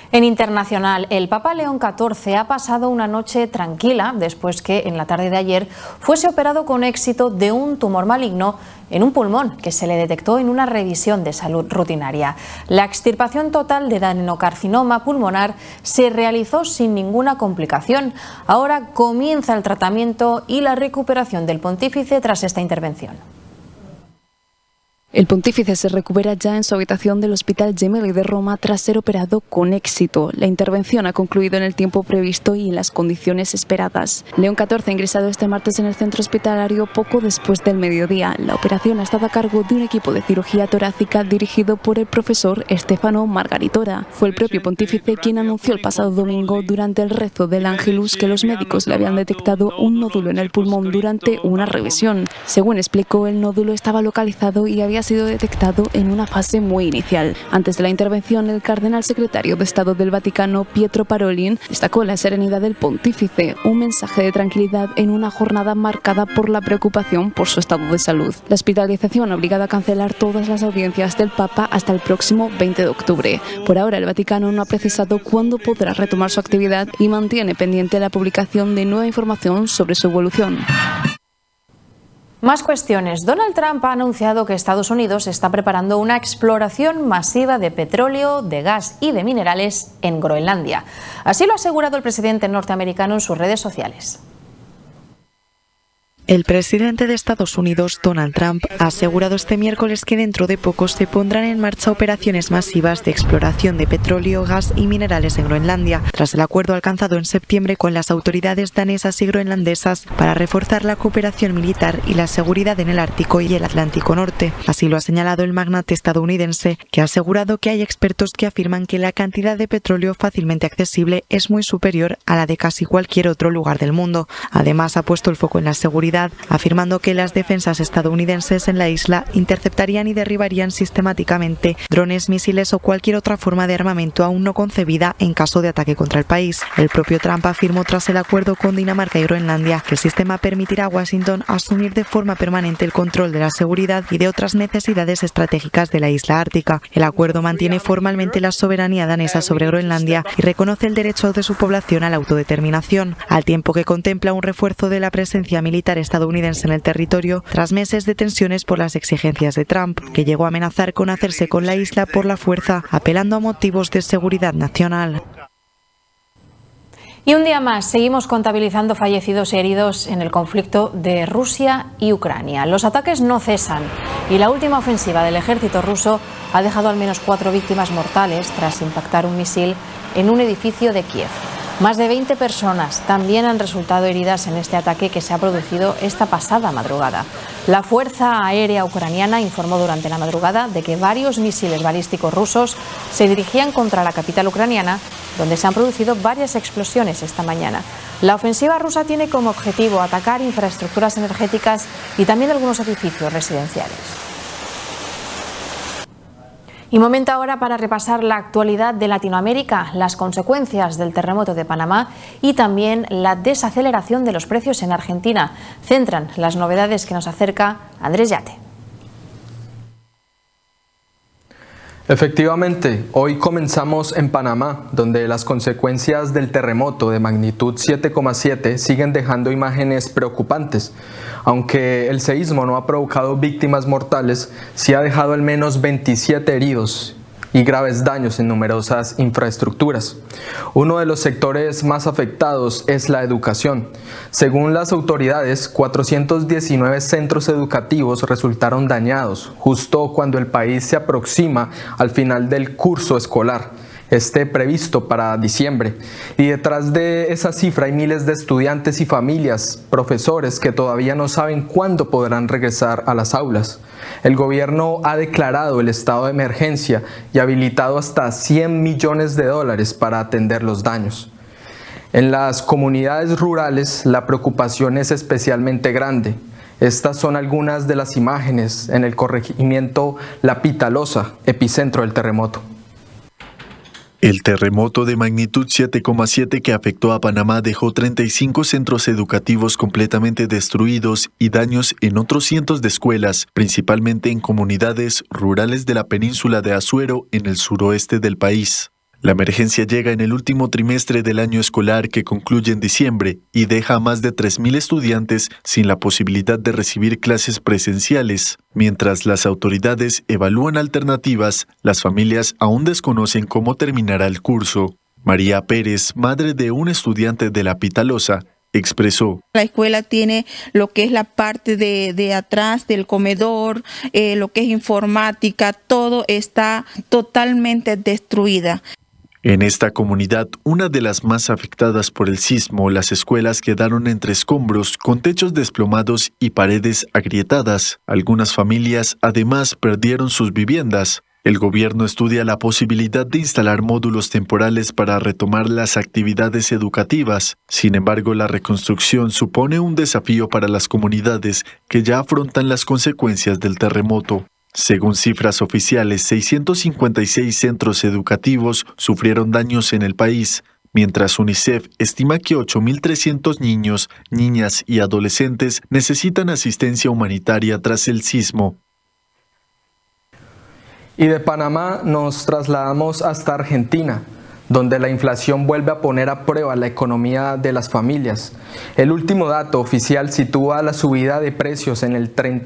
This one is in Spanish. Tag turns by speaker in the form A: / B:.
A: En internacional, el Papa León XIV ha pasado una noche tranquila después que en la tarde de ayer fuese operado con éxito de un tumor maligno en un pulmón que se le detectó en una revisión de salud rutinaria. La extirpación total de adenocarcinoma pulmonar se realizó sin ninguna complicación. Ahora comienza el tratamiento y la recuperación del pontífice tras esta intervención.
B: El pontífice se recupera ya en su habitación del Hospital Gemelli de Roma tras ser operado con éxito. La intervención ha concluido en el tiempo previsto y en las condiciones esperadas. León XIV ha ingresado este martes en el centro hospitalario poco después del mediodía. La operación ha estado a cargo de un equipo de cirugía torácica dirigido por el profesor Stefano Margaritora. Fue el propio pontífice quien anunció el pasado domingo durante el rezo del Ángelus que los médicos le habían detectado un nódulo en el pulmón durante una revisión. Según explicó, el nódulo estaba localizado y había sido detectado en una fase muy inicial. Antes de la intervención, el cardenal secretario de Estado del Vaticano, Pietro Parolin, destacó la serenidad del pontífice, un mensaje de tranquilidad en una jornada marcada por la preocupación por su estado de salud. La hospitalización ha obligado a cancelar todas las audiencias del Papa hasta el próximo 20 de octubre. Por ahora, el Vaticano no ha precisado cuándo podrá retomar su actividad y mantiene pendiente la publicación de nueva información sobre su evolución.
A: Más cuestiones. Donald Trump ha anunciado que Estados Unidos está preparando una exploración masiva de petróleo, de gas y de minerales en Groenlandia. Así lo ha asegurado el presidente norteamericano en sus redes sociales.
C: El presidente de Estados Unidos, Donald Trump, ha asegurado este miércoles que dentro de poco se pondrán en marcha operaciones masivas de exploración de petróleo, gas y minerales en Groenlandia, tras el acuerdo alcanzado en septiembre con las autoridades danesas y groenlandesas para reforzar la cooperación militar y la seguridad en el Ártico y el Atlántico Norte. Así lo ha señalado el magnate estadounidense, que ha asegurado que hay expertos que afirman que la cantidad de petróleo fácilmente accesible es muy superior a la de casi cualquier otro lugar del mundo. Además, ha puesto el foco en la seguridad, afirmando que las defensas estadounidenses en la isla interceptarían y derribarían sistemáticamente drones, misiles o cualquier otra forma de armamento aún no concebida en caso de ataque contra el país. El propio Trump afirmó tras el acuerdo con Dinamarca y Groenlandia que el sistema permitirá a Washington asumir de forma permanente el control de la seguridad y de otras necesidades estratégicas de la isla ártica. El acuerdo mantiene formalmente la soberanía danesa sobre Groenlandia y reconoce el derecho de su población a la autodeterminación, al tiempo que contempla un refuerzo de la presencia militar estadounidense en el territorio tras meses de tensiones por las exigencias de Trump, que llegó a amenazar con hacerse con la isla por la fuerza, apelando a motivos de seguridad nacional.
A: Y un día más seguimos contabilizando fallecidos y heridos en el conflicto de Rusia y Ucrania. Los ataques no cesan y la última ofensiva del ejército ruso ha dejado al menos 4 víctimas mortales tras impactar un misil en un edificio de Kiev. Más de 20 personas también han resultado heridas en este ataque que se ha producido esta pasada madrugada. La Fuerza Aérea Ucraniana informó durante la madrugada de que varios misiles balísticos rusos se dirigían contra la capital ucraniana, donde se han producido varias explosiones esta mañana. La ofensiva rusa tiene como objetivo atacar infraestructuras energéticas y también algunos edificios residenciales. Y momento ahora para repasar la actualidad de Latinoamérica, las consecuencias del terremoto de Panamá y también la desaceleración de los precios en Argentina. Centran las novedades que nos acerca Andrés Yate.
D: Efectivamente, hoy comenzamos en Panamá, donde las consecuencias del terremoto de magnitud 7,7 siguen dejando imágenes preocupantes. Aunque el seísmo no ha provocado víctimas mortales, sí ha dejado al menos 27 heridos y graves daños en numerosas infraestructuras. Uno de los sectores más afectados es la educación. Según las autoridades, 419 centros educativos resultaron dañados, justo cuando el país se aproxima al final del curso escolar, previsto para diciembre. Y detrás de esa cifra hay miles de estudiantes y familias, profesores que todavía no saben cuándo podrán regresar a las aulas. El gobierno ha declarado el estado de emergencia y ha habilitado hasta $100 millones para atender los daños. En las comunidades rurales la preocupación es especialmente grande. Estas son algunas de las imágenes en el corregimiento La Pitalosa, epicentro del terremoto.
E: El terremoto de magnitud 7,7 que afectó a Panamá dejó 35 centros educativos completamente destruidos y daños en otros cientos de escuelas, principalmente en comunidades rurales de la península de Azuero, en el suroeste del país. La emergencia llega en el último trimestre del año escolar que concluye en diciembre y deja a más de 3.000 estudiantes sin la posibilidad de recibir clases presenciales. Mientras las autoridades evalúan alternativas, las familias aún desconocen cómo terminará el curso. María Pérez, madre de un estudiante de La Pitalosa, expresó:
F: La escuela tiene lo que es la parte de atrás del comedor, lo que es informática, todo está totalmente destruida.
E: En esta comunidad, una de las más afectadas por el sismo, las escuelas quedaron entre escombros, con techos desplomados y paredes agrietadas. Algunas familias, además, perdieron sus viviendas. El gobierno estudia la posibilidad de instalar módulos temporales para retomar las actividades educativas. Sin embargo, la reconstrucción supone un desafío para las comunidades que ya afrontan las consecuencias del terremoto. Según cifras oficiales, 656 centros educativos sufrieron daños en el país, mientras UNICEF estima que 8.300 niños, niñas y adolescentes necesitan asistencia humanitaria tras el sismo.
D: Y de Panamá nos trasladamos hasta Argentina, donde la inflación vuelve a poner a prueba la economía de las familias. El último dato oficial sitúa la subida de precios en el 30%.